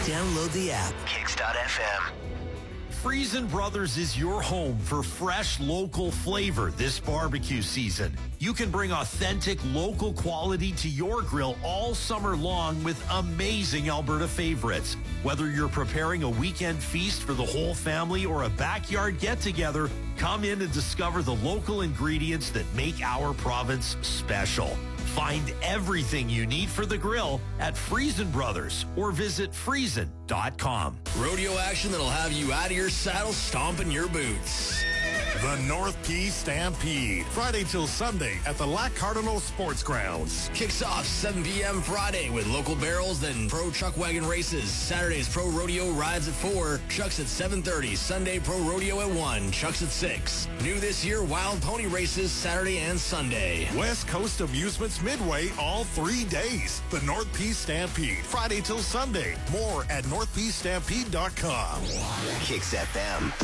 Download the app. Kicks.fm. Friesen Brothers is your home for fresh local flavor this barbecue season. You can bring authentic local quality to your grill all summer long with amazing Alberta favorites. Whether you're preparing a weekend feast for the whole family or a backyard get-together, come in and discover the local ingredients that make our province special. Find everything you need for the grill at Friesen Brothers or visit friesen.com. Rodeo action that'll have you out of your saddle stomping your boots. The North Pea Stampede, Friday till Sunday at the Lac Cardinal Sports Grounds. Kicks off 7 p.m. Friday with local barrels, then pro chuck wagon races. Saturday's pro rodeo rides at 4, chucks at 7:30. Sunday pro rodeo at 1, chucks at 6. New this year, wild pony races Saturday and Sunday. West Coast Amusements Midway all 3 days. The North Pea Stampede, Friday till Sunday. More at northpeastampede.com. Kicks FM.